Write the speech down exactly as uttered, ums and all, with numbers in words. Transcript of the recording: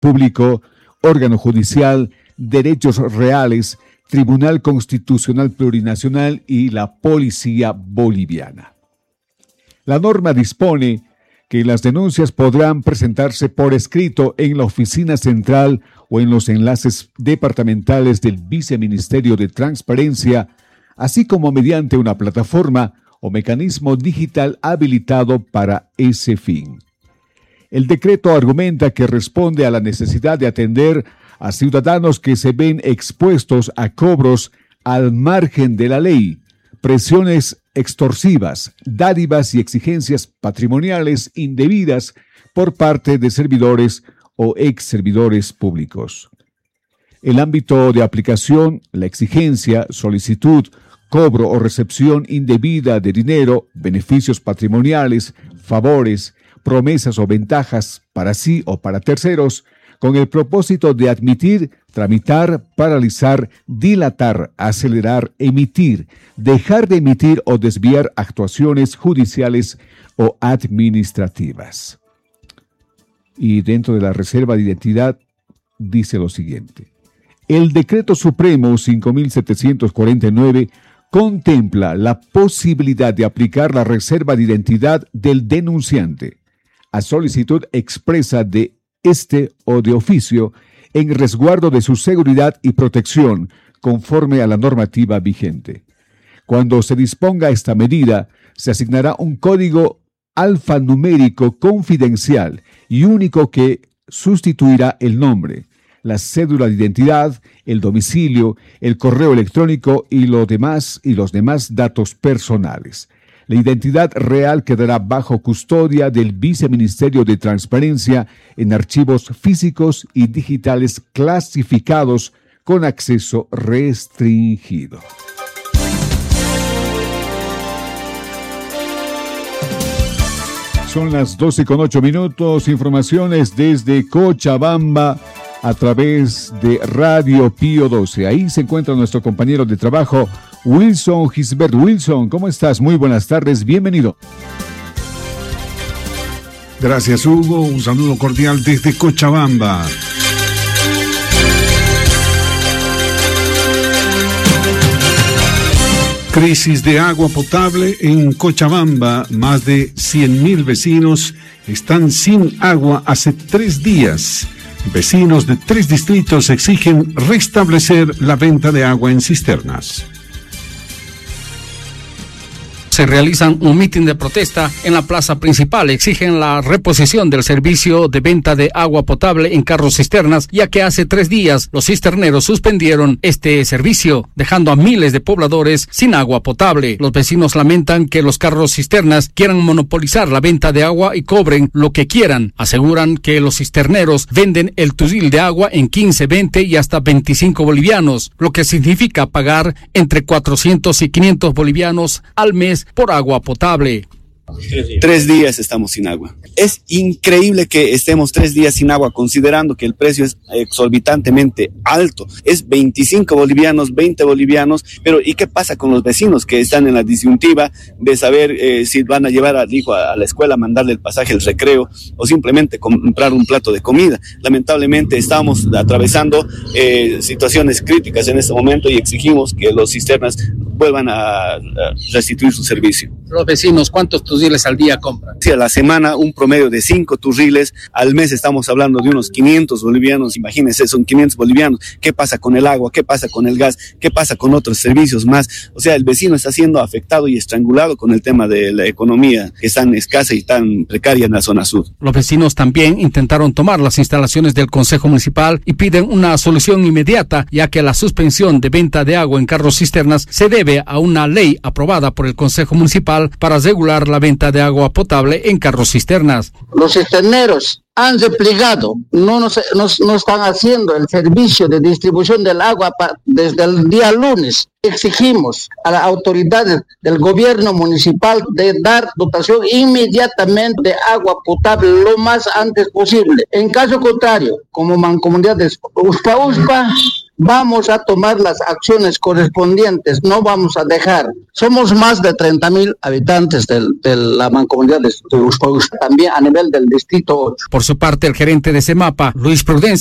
Público, órgano judicial, derechos reales, Tribunal Constitucional Plurinacional y la Policía Boliviana. La norma dispone que las denuncias podrán presentarse por escrito en la oficina central o en los enlaces departamentales del Viceministerio de Transparencia, así como mediante una plataforma o mecanismo digital habilitado para ese fin. El decreto argumenta que responde a la necesidad de atender a ciudadanos que se ven expuestos a cobros al margen de la ley, presiones extorsivas, dádivas y exigencias patrimoniales indebidas por parte de servidores o ex servidores públicos. El ámbito de aplicación, la exigencia, solicitud, cobro o recepción indebida de dinero, beneficios patrimoniales, favores, promesas o ventajas para sí o para terceros, con el propósito de admitir, tramitar, paralizar, dilatar, acelerar, emitir, dejar de emitir o desviar actuaciones judiciales o administrativas. Y dentro de la reserva de identidad dice lo siguiente: el Decreto Supremo cinco mil setecientos cuarenta y nueve contempla la posibilidad de aplicar la reserva de identidad del denunciante a solicitud expresa de este o de oficio en resguardo de su seguridad y protección conforme a la normativa vigente. Cuando se disponga esta medida, se asignará un código alfanumérico confidencial y único que sustituirá el nombre, la cédula de identidad, el domicilio, el correo electrónico y, lo demás, y los demás datos personales. La identidad real quedará bajo custodia del Viceministerio de Transparencia en archivos físicos y digitales clasificados con acceso restringido. Son las doce con ocho minutos, informaciones desde Cochabamba a través de Radio Pío doce. Ahí se encuentra nuestro compañero de trabajo, Wilson Gisbert. Wilson, ¿cómo estás? Muy buenas tardes, bienvenido. Gracias, Hugo. Un saludo cordial desde Cochabamba. Crisis de agua potable en Cochabamba. Más de cien mil vecinos están sin agua hace tres días. Vecinos de tres distritos exigen restablecer la venta de agua en cisternas. Se realizan un mitin de protesta en la plaza principal. Exigen la reposición del servicio de venta de agua potable en carros cisternas, ya que hace tres días los cisterneros suspendieron este servicio, dejando a miles de pobladores sin agua potable. Los vecinos lamentan que los carros cisternas quieran monopolizar la venta de agua y cobren lo que quieran. Aseguran que los cisterneros venden el turril de agua en quince, veinte y hasta veinticinco bolivianos, lo que significa pagar entre cuatrocientos y quinientos bolivianos al mes por agua potable. Tres días estamos sin agua. Es increíble que estemos tres días sin agua, considerando que el precio es exorbitantemente alto. Es veinticinco bolivianos, veinte bolivianos, pero ¿y qué pasa con los vecinos que están en la disyuntiva de saber eh, si van a llevar al hijo a, a la escuela, mandarle el pasaje, el recreo, o simplemente comprar un plato de comida? Lamentablemente estamos atravesando eh, situaciones críticas en este momento y exigimos que los cisternas vuelvan a, a restituir su servicio. Los vecinos, ¿cuántos turriles al día compran? Sí, a la semana un promedio de cinco turriles, al mes estamos hablando de unos quinientos bolivianos, imagínense, son quinientos bolivianos. ¿Qué pasa con el agua? ¿Qué pasa con el gas? ¿Qué pasa con otros servicios más? O sea, el vecino está siendo afectado y estrangulado con el tema de la economía, que es tan escasa y tan precaria en la zona sur. Los vecinos también intentaron tomar las instalaciones del Consejo Municipal y piden una solución inmediata, ya que la suspensión de venta de agua en carros cisternas se debe a una ley aprobada por el Consejo Municipal para regular la venta de agua potable en carros cisternas. Los cisterneros han replegado, no, nos, nos, no están haciendo el servicio de distribución del agua pa, desde el día lunes. Exigimos a las autoridades del gobierno municipal de dar dotación inmediatamente de agua potable lo más antes posible. En caso contrario, como mancomunidades Uspa Uspa, vamos a tomar las acciones correspondientes, no vamos a dejar. Somos más de treinta mil habitantes del, de la mancomunidad de Uspallata, también a nivel del distrito ocho. Por su parte, el gerente de CEMAPA, Luis Prudencia,